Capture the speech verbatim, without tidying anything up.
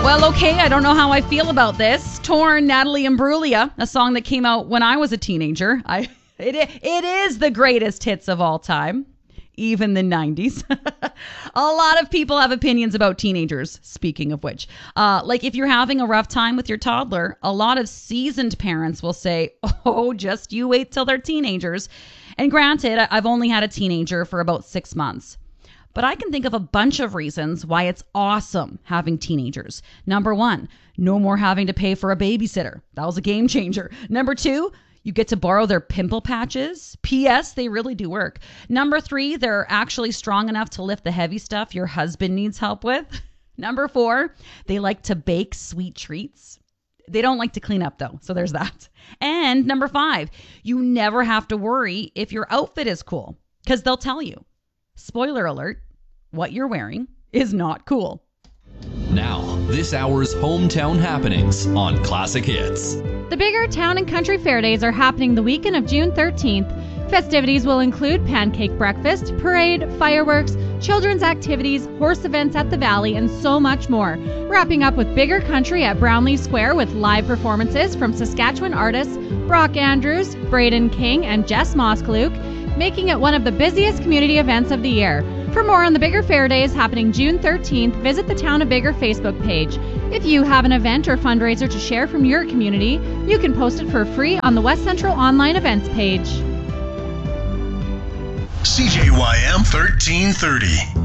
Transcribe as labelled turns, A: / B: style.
A: Well, okay, I don't know how I feel about this. Torn, Natalie Imbruglia, a song that came out when I was a teenager. I it It is the greatest hits of all time, even the nineties. A lot of people have opinions about teenagers, speaking of which. Uh, like if you're having a rough time with your toddler, a lot of seasoned parents will say, oh, just you wait till they're teenagers. And granted, I've only had a teenager for about six months. But I can think of a bunch of reasons why it's awesome having teenagers. Number one, no more having to pay for a babysitter. That was a game changer. Number two, you get to borrow their pimple patches. P S. They really do work. Number three, they're actually strong enough to lift the heavy stuff your husband needs help with. Number four, they like to bake sweet treats. They don't like to clean up though, so there's that. And number five, you never have to worry if your outfit is cool because they'll tell you. Spoiler alert, what you're wearing is not cool.
B: Now, this hour's hometown happenings on Classic Hits.
C: The bigger town and country fair days are happening the weekend of June thirteenth. Festivities will include pancake breakfast, parade, fireworks, children's activities, horse events at the Valley, and so much more. Wrapping up with bigger country at Brownlee Square with live performances from Saskatchewan artists Brock Andrews, Braden King, and Jess Moskalook, making it one of the busiest community events of the year. For more on the Bigger Fair Days happening June thirteenth, visit the Town of Bigger Facebook page. If you have an event or fundraiser to share from your community, you can post it for free on the West Central Online Events page.
D: C J Y M thirteen thirty.